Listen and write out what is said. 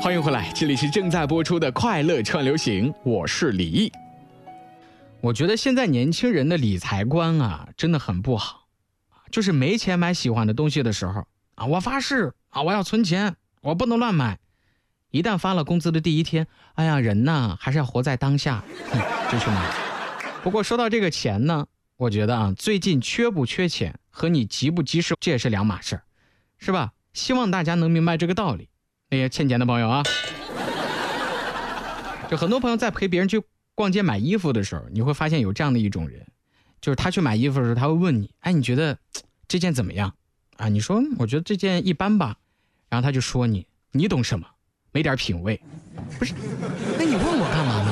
欢迎回来，这里是正在播出的快乐串流行，我是李毅。我觉得现在年轻人的理财观啊，真的很不好。就是没钱买喜欢的东西的时候啊，我发誓啊，我要存钱，我不能乱买。一旦发了工资的第一天，哎呀，人呢还是要活在当下，就去买。不过说到这个钱呢，我觉得啊，最近缺不缺钱和你急不急事，这也是两码事，是吧？希望大家能明白这个道理。那些欠钱的朋友啊，就很多朋友在陪别人去逛街买衣服的时候，你会发现有这样的一种人，就是他去买衣服的时候，他会问你，哎，你觉得这件怎么样啊？你说我觉得这件一般吧，然后他就说你懂什么？没点品味。不是，那你问我干嘛